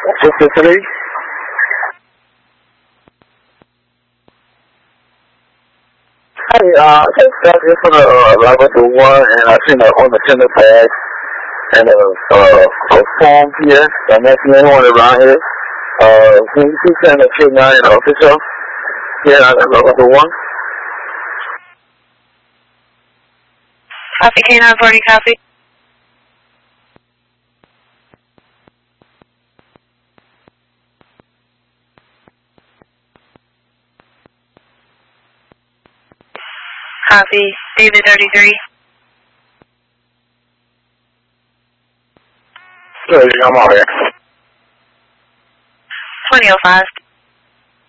53. Hey, I just got here from the Labrador one, and I seen on the tender pad and a form here. I'm asking anyone around here. Can you please send a K9 official here at the Labrador one? Copy, K9 40, copy. Copy, David 33. Good, I'm out here. 2005.